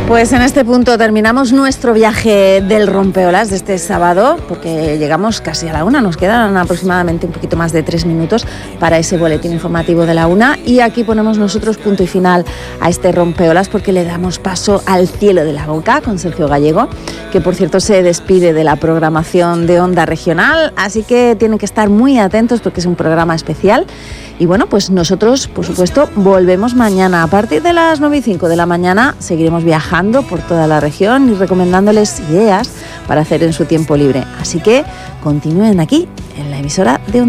Pues en este punto terminamos nuestro viaje del rompeolas de este sábado, porque llegamos casi a la 1, nos quedan aproximadamente un poquito más de 3 minutos para ese boletín informativo de la 1, y aquí ponemos nosotros punto y final a este rompeolas porque le damos paso al cielo de la boca con Sergio Gallego, que por cierto se despide de la programación de Onda Regional, así que tienen que estar muy atentos porque es un programa especial. Y bueno, pues nosotros, por supuesto, volvemos mañana. A partir de las 9:05 de la mañana seguiremos viajando por toda la región y recomendándoles ideas para hacer en su tiempo libre. Así que continúen aquí, en la emisora de Onda.